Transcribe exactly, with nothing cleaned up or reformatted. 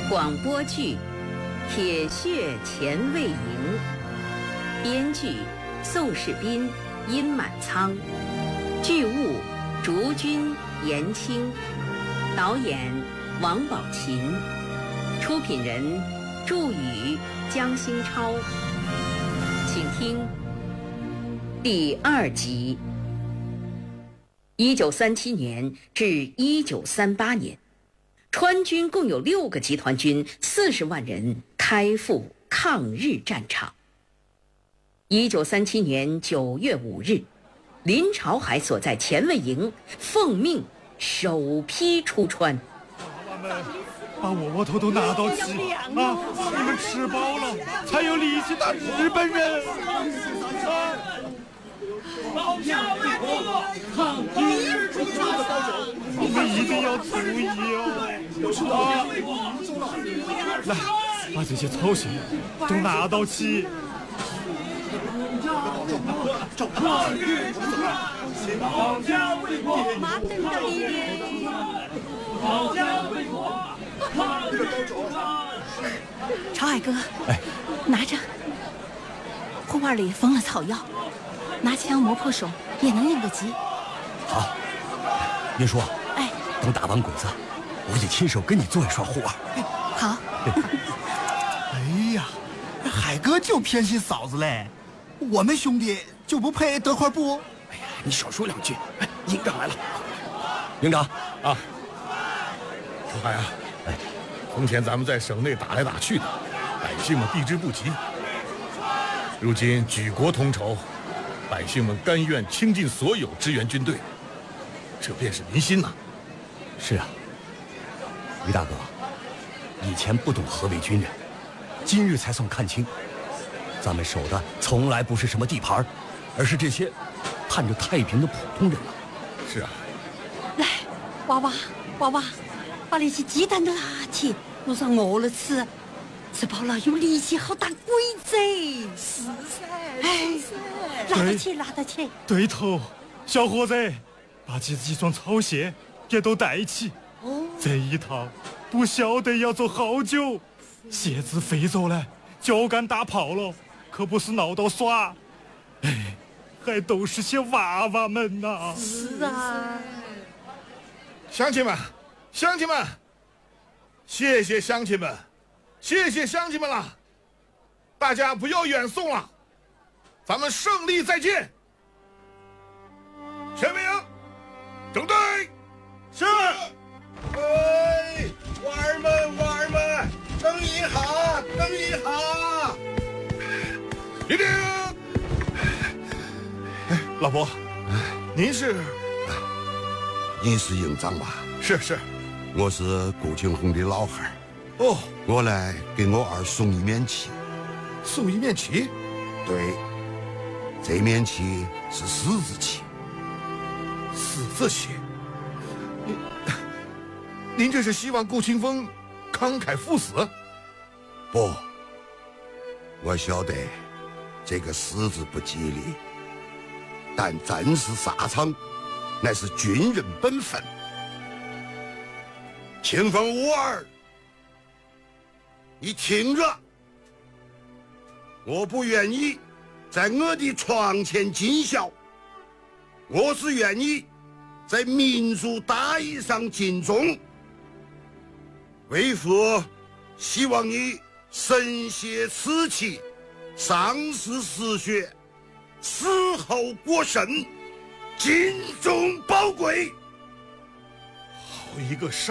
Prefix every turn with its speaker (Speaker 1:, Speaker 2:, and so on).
Speaker 1: 广播剧《铁血前卫营》，编剧宋世斌、殷满仓，剧务竹君、严青，导演王宝琴，出品人祝宇、江星超。请听第二集。一九三七年至一九三八年，川军共有六个集团军，四十万人开赴抗日战场。一九三七年九月五日，林朝海所在前卫营奉命首批出川。
Speaker 2: 爸爸们，把窝窝头都拿到齐啊！你们吃饱了，才有力气打日本人。啊！保家卫国，抗日出川，我们一定要注意哦！啊！来，把这些草鞋都拿到齐。抗日出川，保家卫国，保家卫国，抗日出川。
Speaker 3: 朝海哥，哎，拿着。护腕里封了草药，拿枪磨破手也能应个急。
Speaker 4: 好，云叔，
Speaker 3: 哎，
Speaker 4: 等打完鬼子，我得亲手跟你做一双护腕。
Speaker 3: 好。
Speaker 5: 哎呀，海哥就偏心嫂子嘞，我们兄弟就不配得块布？
Speaker 4: 哎呀，你少说两句。哎，营长来了。营长
Speaker 6: 啊，朝海啊，哎，从前咱们在省内打来打去的，百姓们避之不及。如今举国同仇，百姓们甘愿倾尽所有支援军队，这便是民心呐。
Speaker 4: 是啊，于大哥，以前不懂何为军人，今日才算看清，咱们守的从来不是什么地盘，而是这些盼着太平的普通人啊。
Speaker 6: 是啊。
Speaker 3: 来，娃娃，娃娃，把那些鸡蛋都拿起，路上饿了吃。吃饱了有力气好打鬼子。
Speaker 5: 是噻，
Speaker 3: 哎，拿得起，拿得起。
Speaker 2: 对头，小伙子，把这几双草鞋也都带起。哦，这一套不晓得要走好久，鞋子废走了，脚杆打泡了，可不是闹到耍。哎，还都是些娃娃们呐。
Speaker 3: 是啊。
Speaker 6: 乡亲们，乡亲们，谢谢乡亲们。谢谢乡亲们了，大家不要远送了，咱们胜利再见。全民营，整队，是。
Speaker 7: 哎，娃儿们，娃儿们，等一下，等一下。
Speaker 6: 立定。哎，老伯，您是？
Speaker 7: 您是营长吧？
Speaker 6: 是是，
Speaker 7: 我是顾庆红的老汉儿。
Speaker 6: 哦，
Speaker 7: 我来给我儿送一面旗。
Speaker 6: 送一面旗？
Speaker 7: 对，这面旗是十字旗。
Speaker 6: 十字旗？您您这是希望顾清风慷慨赴死？
Speaker 7: 不，我晓得这个十字不吉利，但战士沙场乃是军人本分。清风无儿，你听着，我不愿意在我的床前尽孝，我是愿意在民族大义上尽忠。为父希望你身携此旗，上士实学，死后过身，尽忠报国。
Speaker 6: 好一个上